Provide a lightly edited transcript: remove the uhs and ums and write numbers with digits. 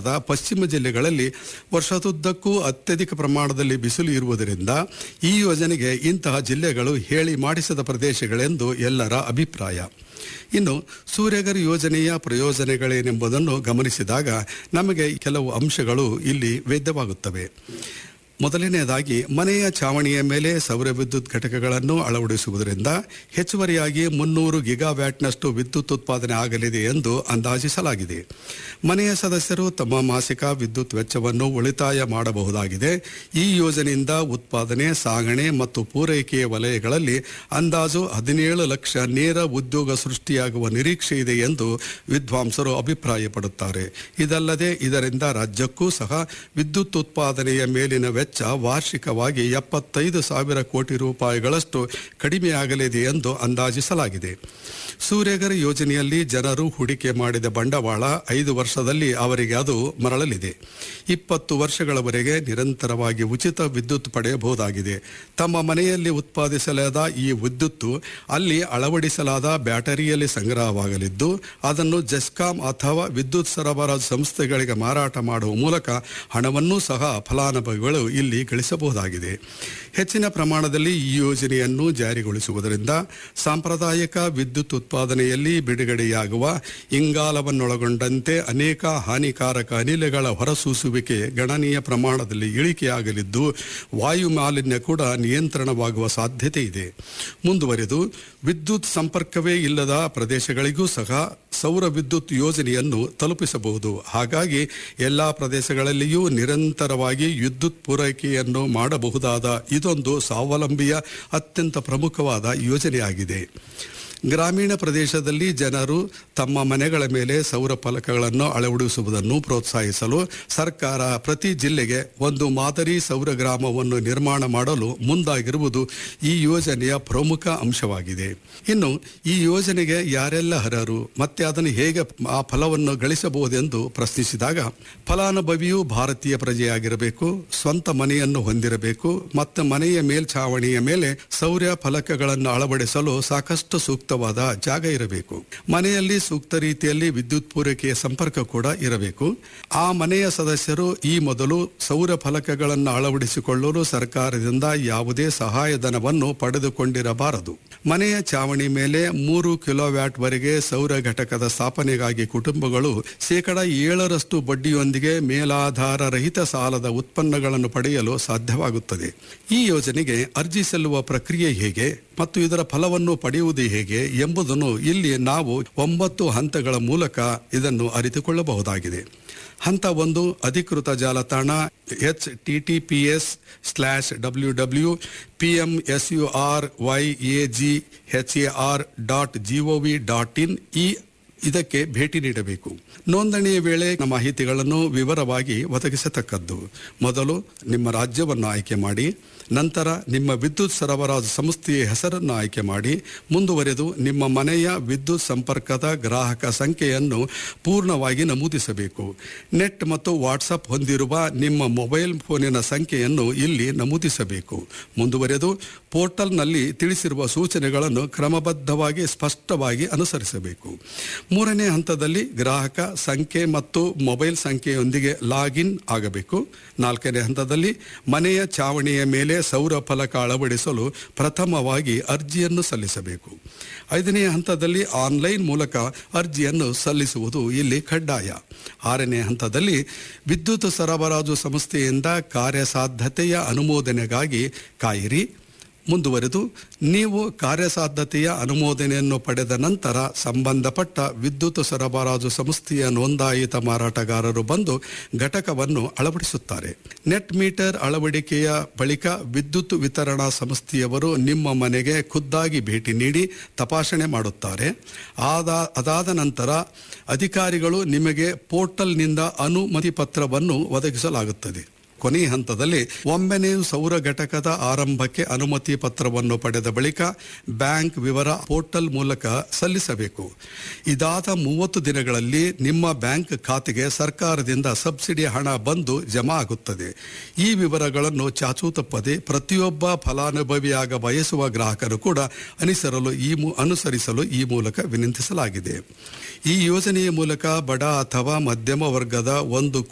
ಕರ್ನಾಟಕದ ಪಶ್ಚಿಮ ಜಿಲ್ಲೆಗಳಲ್ಲಿ ವರ್ಷದುದ್ದಕ್ಕೂ ಅತ್ಯಧಿಕ ಪ್ರಮಾಣದಲ್ಲಿ ಬಿಸಿಲು ಇರುವುದರಿಂದ ಈ ಯೋಜನೆಗೆ ಇಂತಹ ಜಿಲ್ಲೆಗಳು ಹೇಳಿ ಮಾಡಿಸದ ಪ್ರದೇಶಗಳೆಂದು ಎಲ್ಲರ ಅಭಿಪ್ರಾಯ. ಇನ್ನು ಸೂರ್ಯಘರ್ ಯೋಜನೆಯ ಪ್ರಯೋಜನಗಳೇನೆಂಬುದನ್ನು ಗಮನಿಸಿದಾಗ ನಮಗೆ ಕೆಲವು ಅಂಶಗಳು ಇಲ್ಲಿ ವೇದ್ಯವಾಗುತ್ತವೆ. ಮೊದಲನೆಯದಾಗಿ ಮನೆಯ ಛಾವಣಿಯ ಮೇಲೆ ಸೌರ ವಿದ್ಯುತ್ ಘಟಕಗಳನ್ನು ಅಳವಡಿಸುವುದರಿಂದ ಹೆಚ್ಚುವರಿಯಾಗಿ 300 ಗಿಗಾವ್ಯಾಟ್ನಷ್ಟು ವಿದ್ಯುತ್ ಉತ್ಪಾದನೆ ಆಗಲಿದೆ ಎಂದು ಅಂದಾಜಿಸಲಾಗಿದೆ. ಮನೆಯ ಸದಸ್ಯರು ತಮ್ಮ ಮಾಸಿಕ ವಿದ್ಯುತ್ ವೆಚ್ಚವನ್ನು ಉಳಿತಾಯ ಮಾಡಬಹುದಾಗಿದೆ. ಈ ಯೋಜನೆಯಿಂದ ಉತ್ಪಾದನೆ, ಸಾಗಣೆ ಮತ್ತು ಪೂರೈಕೆಯ ವಲಯಗಳಲ್ಲಿ ಅಂದಾಜು 17 ಲಕ್ಷ ನೇರ ಉದ್ಯೋಗ ಸೃಷ್ಟಿಯಾಗುವ ನಿರೀಕ್ಷೆ ಇದೆ ಎಂದು ವಿದ್ವಾಂಸರು ಅಭಿಪ್ರಾಯಪಡುತ್ತಾರೆ. ಇದಲ್ಲದೆ ಇದರಿಂದ ರಾಜ್ಯಕ್ಕೂ ಸಹ ವಿದ್ಯುತ್ ಉತ್ಪಾದನೆಯ ಮೇಲಿನ ವೆಚ್ಚ ವಾರ್ಷಿಕವಾಗಿ 75,000 ಕೋಟಿ ರೂಪಾಯಿಗಳಷ್ಟು ಕಡಿಮೆಯಾಗಲಿದೆ ಎಂದು ಅಂದಾಜಿಸಲಾಗಿದೆ. ಸೂರ್ಯಘರ್ ಯೋಜನೆಯಲ್ಲಿ ಜನರು ಹೂಡಿಕೆ ಮಾಡಿದ ಬಂಡವಾಳ 5 ವರ್ಷದಲ್ಲಿ ಅವರಿಗೆ ಅದು ಮರಳಲಿದೆ. 20 ವರ್ಷಗಳವರೆಗೆ ನಿರಂತರವಾಗಿ ಉಚಿತ ವಿದ್ಯುತ್ ಪಡೆಯಬಹುದಾಗಿದೆ. ತಮ್ಮ ಮನೆಯಲ್ಲಿ ಉತ್ಪಾದಿಸಲಾದ ಈ ವಿದ್ಯುತ್ತು ಅಲ್ಲಿ ಅಳವಡಿಸಲಾದ ಬ್ಯಾಟರಿಯಲ್ಲಿ ಸಂಗ್ರಹವಾಗಲಿದ್ದು ಅದನ್ನು ಜೆಸ್ಕಾಂ ಅಥವಾ ವಿದ್ಯುತ್ ಸರಬರಾಜು ಸಂಸ್ಥೆಗಳಿಗೆ ಮಾರಾಟ ಮಾಡುವ ಮೂಲಕ ಹಣವನ್ನೂ ಸಹ ಫಲಾನುಭವಿಗಳು ಇಲ್ಲಿ ಗಳಿಸಬಹುದಾಗಿದೆ. ಹೆಚ್ಚಿನ ಪ್ರಮಾಣದಲ್ಲಿ ಈ ಯೋಜನೆಯನ್ನು ಜಾರಿಗೊಳಿಸುವುದರಿಂದ ಸಾಂಪ್ರದಾಯಿಕ ವಿದ್ಯುತ್ ಉತ್ಪಾದನೆಯಲ್ಲಿ ಬಿಡುಗಡೆಯಾಗುವ ಇಂಗಾಲವನ್ನೊಳಗೊಂಡಂತೆ ಅನೇಕ ಹಾನಿಕಾರಕ ಅನಿಲಗಳ ಹೊರಸೂಸುವಿಕೆ ಗಣನೀಯ ಪ್ರಮಾಣದಲ್ಲಿ ಇಳಿಕೆಯಾಗಲಿದ್ದು ವಾಯು ಮಾಲಿನ್ಯ ಕೂಡ ನಿಯಂತ್ರಣವಾಗುವ ಸಾಧ್ಯತೆ ಇದೆ. ಮುಂದುವರೆದು ವಿದ್ಯುತ್ ಸಂಪರ್ಕವೇ ಇಲ್ಲದ ಪ್ರದೇಶಗಳಿಗೂ ಸಹ ಸೌರ ವಿದ್ಯುತ್ ಯೋಜನೆಯನ್ನು ತಲುಪಿಸಬಹುದು. ಹಾಗಾಗಿ ಎಲ್ಲ ಪ್ರದೇಶಗಳಲ್ಲಿಯೂ ನಿರಂತರವಾಗಿ ವಿದ್ಯುತ್ ಪೂರೈಕೆಯನ್ನು ಮಾಡಬಹುದಾದ ಇದೊಂದು ಸ್ವಾವಲಂಬಿಯ ಅತ್ಯಂತ ಪ್ರಮುಖವಾದ ಯೋಜನೆಯಾಗಿದೆ. ಗ್ರಾಮೀಣ ಪ್ರದೇಶದಲ್ಲಿ ಜನರು ತಮ್ಮ ಮನೆಗಳ ಮೇಲೆ ಸೌರ ಫಲಕಗಳನ್ನು ಅಳವಡಿಸುವುದನ್ನು ಪ್ರೋತ್ಸಾಹಿಸಲು ಸರ್ಕಾರ ಪ್ರತಿ ಜಿಲ್ಲೆಗೆ ಒಂದು ಮಾದರಿ ಸೌರ ಗ್ರಾಮವನ್ನು ನಿರ್ಮಾಣ ಮಾಡಲು ಮುಂದಾಗಿರುವುದು ಈ ಯೋಜನೆಯ ಪ್ರಮುಖ ಅಂಶವಾಗಿದೆ. ಇನ್ನು ಈ ಯೋಜನೆಗೆ ಯಾರೆಲ್ಲ ಅರ್ಹರು ಮತ್ತೆ ಅದನ್ನು ಹೇಗೆ ಆ ಫಲವನ್ನು ಗಳಿಸಬಹುದೆಂದು ಪ್ರಶ್ನಿಸಿದಾಗ ಫಲಾನುಭವಿಯು ಭಾರತೀಯ ಪ್ರಜೆಯಾಗಿರಬೇಕು, ಸ್ವಂತ ಮನೆಯನ್ನು ಹೊಂದಿರಬೇಕು ಮತ್ತು ಮನೆಯ ಮೇಲ್ಛಾವಣಿಯ ಮೇಲೆ ಸೌರ ಫಲಕಗಳನ್ನು ಅಳವಡಿಸಲು ಸಾಕಷ್ಟು ಸೂಕ್ತವಾದ ಜಾಗ ಇರಬೇಕು. ಮನೆಯಲ್ಲಿ ಸೂಕ್ತ ರೀತಿಯಲ್ಲಿ ವಿದ್ಯುತ್ ಪೂರೈಕೆಯ ಸಂಪರ್ಕ ಕೂಡ ಇರಬೇಕು. ಆ ಮನೆಯ ಸದಸ್ಯರು ಈ ಮೊದಲು ಸೌರ ಫಲಕಗಳನ್ನು ಅಳವಡಿಸಿಕೊಳ್ಳಲು ಸರ್ಕಾರದಿಂದ ಯಾವುದೇ ಸಹಾಯಧನವನ್ನು ಪಡೆದುಕೊಂಡಿರಬಾರದು. ಮನೆಯ ಚಾವಣಿ ಮೇಲೆ 3 ಕಿಲೋವ್ಯಾಟ್ ವರೆಗೆ ಸೌರ ಘಟಕದ ಸ್ಥಾಪನೆಗಾಗಿ ಕುಟುಂಬಗಳು 7% ಬಡ್ಡಿಯೊಂದಿಗೆ ಮೇಲಾಧಾರ ರಹಿತ ಸಾಲದ ಉತ್ಪನ್ನಗಳನ್ನು ಪಡೆಯಲು ಸಾಧ್ಯವಾಗುತ್ತದೆ. ಈ ಯೋಜನೆಗೆ ಅರ್ಜಿ ಸಲ್ಲುವ ಪ್ರಕ್ರಿಯೆ ಹೇಗೆ ಮತ್ತು ಇದರ ಫಲವನ್ನು ಪಡೆಯುವುದು ಹೇಗೆ ಎಂಬುದನ್ನು ಇಲ್ಲಿ ನಾವು 9 ಹಂತಗಳ ಮೂಲಕ ಇದನ್ನು ಅರಿತುಕೊಳ್ಳಬಹುದಾಗಿದೆ. ಹಂತ 1 ಅಧಿಕೃತ ಜಾಲತಾಣ https://www.pmsuryaghar.gov.in ಇದಕ್ಕೆ ಭೇಟಿ ನೀಡಬೇಕು. ನೋಂದಣಿಯ ವೇಳೆ ಮಾಹಿತಿಗಳನ್ನು ವಿವರವಾಗಿ ಒದಗಿಸತಕ್ಕದ್ದು. ಮೊದಲು ನಿಮ್ಮ ರಾಜ್ಯವನ್ನು ಆಯ್ಕೆ ಮಾಡಿ, ನಂತರ ನಿಮ್ಮ ವಿದ್ಯುತ್ ಸರಬರಾಜು ಸಂಸ್ಥೆಯ ಹೆಸರನ್ನು ಆಯ್ಕೆ ಮಾಡಿ, ಮುಂದುವರೆದು ನಿಮ್ಮ ಮನೆಯ ವಿದ್ಯುತ್ ಸಂಪರ್ಕದ ಗ್ರಾಹಕ ಸಂಖ್ಯೆಯನ್ನು ಪೂರ್ಣವಾಗಿ ನಮೂದಿಸಬೇಕು. ನೆಟ್ ಮತ್ತು ವಾಟ್ಸಪ್ ಹೊಂದಿರುವ ನಿಮ್ಮ ಮೊಬೈಲ್ ಫೋನಿನ ಸಂಖ್ಯೆಯನ್ನು ಇಲ್ಲಿ ನಮೂದಿಸಬೇಕು. ಮುಂದುವರೆದು ಪೋರ್ಟಲ್ನಲ್ಲಿ ತಿಳಿಸಿರುವ ಸೂಚನೆಗಳನ್ನು ಕ್ರಮಬದ್ಧವಾಗಿ ಸ್ಪಷ್ಟವಾಗಿ ಅನುಸರಿಸಬೇಕು. 3ನೇ ಹಂತದಲ್ಲಿ ಗ್ರಾಹಕ ಸಂಖ್ಯೆ ಮತ್ತು ಮೊಬೈಲ್ ಸಂಖ್ಯೆಯೊಂದಿಗೆ ಲಾಗಿನ್ ಆಗಬೇಕು. 4ನೇ ಹಂತದಲ್ಲಿ ಮನೆಯ ಚಾವಣಿಯ ಮೇಲೆ ಸೌರ ಫಲಕ ಅಳವಡಿಸಲು ಪ್ರಥಮವಾಗಿ ಅರ್ಜಿಯನ್ನು ಸಲ್ಲಿಸಬೇಕು. 5ನೇ ಹಂತದಲ್ಲಿ ಆನ್ಲೈನ್ ಮೂಲಕ ಅರ್ಜಿಯನ್ನು ಸಲ್ಲಿಸುವುದು ಇಲ್ಲಿ ಕಡ್ಡಾಯ. 6ನೇ ಹಂತದಲ್ಲಿ ವಿದ್ಯುತ್ ಸರಬರಾಜು ಸಂಸ್ಥೆಯಿಂದ ಕಾರ್ಯಸಾಧ್ಯತೆಯ ಅನುಮೋದನೆಗಾಗಿ ಕಾಯಿರಿ. ಮುಂದುವರೆದು ನೀವು ಕಾರ್ಯಸಾಧ್ಯತೆಯ ಅನುಮೋದನೆಯನ್ನು ಪಡೆದ ನಂತರ ಸಂಬಂಧಪಟ್ಟ ವಿದ್ಯುತ್ ಸರಬರಾಜು ಸಂಸ್ಥೆಯ ನೋಂದಾಯಿತ ಮಾರಾಟಗಾರರು ಬಂದು ಘಟಕವನ್ನು ಅಳವಡಿಸುತ್ತಾರೆ. ನೆಟ್ ಮೀಟರ್ ಅಳವಡಿಕೆಯ ಬಳಿಕ ವಿದ್ಯುತ್ ವಿತರಣಾ ಸಂಸ್ಥೆಯವರು ನಿಮ್ಮ ಮನೆಗೆ ಖುದ್ದಾಗಿ ಭೇಟಿ ನೀಡಿ ತಪಾಸಣೆ ಮಾಡುತ್ತಾರೆ. ಅದಾದ ನಂತರ ಅಧಿಕಾರಿಗಳು ನಿಮಗೆ ಪೋರ್ಟಲ್ನಿಂದ ಅನುಮತಿ ಪತ್ರವನ್ನು ಒದಗಿಸಲಾಗುತ್ತದೆ. ಕೊನೆಯ ಹಂತದಲ್ಲಿ ಒಮ್ಮೆ ನೀವು ಸೌರ ಘಟಕದ ಆರಂಭಕ್ಕೆ ಅನುಮತಿ ಪತ್ರವನ್ನು ಪಡೆದ ಬಳಿಕ ಬ್ಯಾಂಕ್ ವಿವರ ಪೋರ್ಟಲ್ ಮೂಲಕ ಸಲ್ಲಿಸಬೇಕು. ಇದಾದ 30 ದಿನಗಳಲ್ಲಿ ನಿಮ್ಮ ಬ್ಯಾಂಕ್ ಖಾತೆಗೆ ಸರ್ಕಾರದಿಂದ ಸಬ್ಸಿಡಿ ಹಣ ಬಂದು ಜಮಾ ಆಗುತ್ತದೆ. ಈ ವಿವರಗಳನ್ನು ಚಾಚೂ ತಪ್ಪದೆ ಪ್ರತಿಯೊಬ್ಬ ಫಲಾನುಭವಿಯಾಗ ಬಯಸುವ ಗ್ರಾಹಕರು ಕೂಡ ಅನುಸರಿಸಲು ಈ ಮೂಲಕ ವಿನಂತಿಸಲಾಗಿದೆ. ಈ ಯೋಜನೆಯ ಮೂಲಕ ಬಡ ಅಥವಾ ಮಧ್ಯಮ ವರ್ಗದ 1